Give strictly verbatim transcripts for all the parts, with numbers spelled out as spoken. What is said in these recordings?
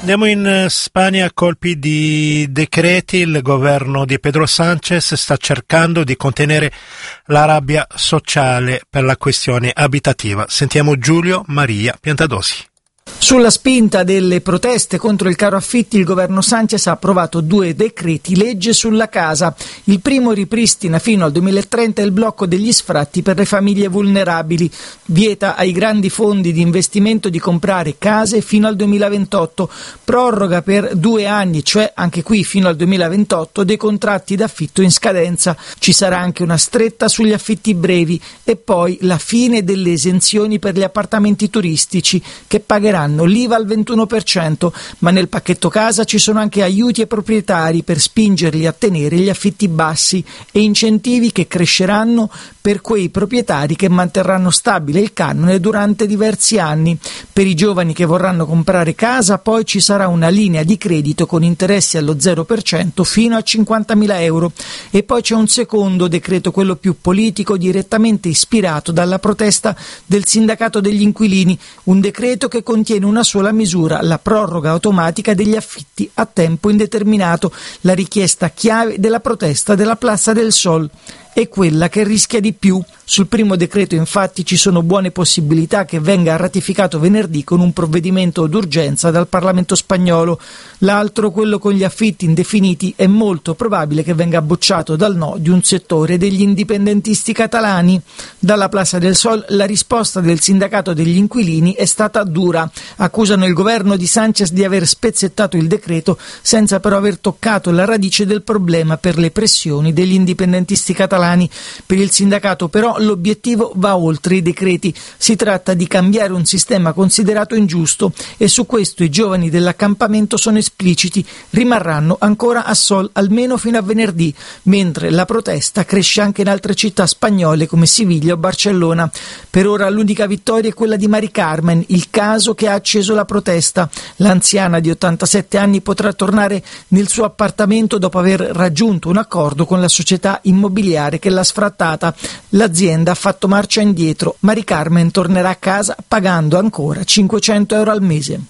Andiamo in Spagna a colpi di decreti. Il governo di Pedro Sánchez sta cercando di contenere la rabbia sociale per la questione abitativa. Sentiamo Giulio Maria Piantadosi. Sulla spinta delle proteste contro il caro affitti, il governo Sánchez ha approvato due decreti legge sulla casa. Il primo ripristina fino al duemilatrenta il blocco degli sfratti per le famiglie vulnerabili, vieta ai grandi fondi di investimento di comprare case fino al duemilaventotto, proroga per due anni, cioè anche qui fino al duemilaventotto, dei contratti d'affitto in scadenza. Ci sarà anche una stretta sugli affitti brevi e poi la fine delle esenzioni per gli appartamenti turistici che pagheranno l'I V A al ventuno per cento, ma nel pacchetto casa ci sono anche aiuti ai proprietari per spingerli a tenere gli affitti bassi e incentivi che cresceranno per quei proprietari che manterranno stabile il canone durante diversi anni. Per i giovani che vorranno comprare casa poi ci sarà una linea di credito con interessi allo zero per cento fino a cinquantamila euro. E poi c'è un secondo decreto, quello più politico, direttamente ispirato dalla protesta del sindacato degli inquilini, un decreto che contiene una sola misura, la proroga automatica degli affitti a tempo indeterminato, la richiesta chiave della protesta della Plaza del Sol. È quella che rischia di più. Sul primo decreto infatti ci sono buone possibilità che venga ratificato venerdì con un provvedimento d'urgenza dal Parlamento spagnolo. L'altro, quello con gli affitti indefiniti, è molto probabile che venga bocciato dal no di un settore degli indipendentisti catalani. Dalla Plaza del Sol la risposta del sindacato degli inquilini è stata dura. Accusano il governo di Sánchez di aver spezzettato il decreto senza però aver toccato la radice del problema per le pressioni degli indipendentisti catalani. Per il sindacato però l'obiettivo va oltre i decreti. Si tratta di cambiare un sistema considerato ingiusto e su questo i giovani dell'accampamento sono espliciti. Rimarranno ancora a Sol almeno fino a venerdì, mentre la protesta cresce anche in altre città spagnole come Siviglia o Barcellona. Per ora l'unica vittoria è quella di Mari Carmen, il caso che ha acceso la protesta. L'anziana di ottantasette anni potrà tornare nel suo appartamento dopo aver raggiunto un accordo con la società immobiliare che l'ha sfrattata. L'azienda ha fatto marcia indietro. Mari Carmen tornerà a casa pagando ancora cinquecento euro al mese.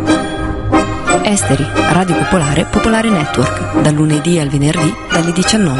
Esteri, Radio Popolare, Popolare Network, dal lunedì al venerdì dalle diciannove.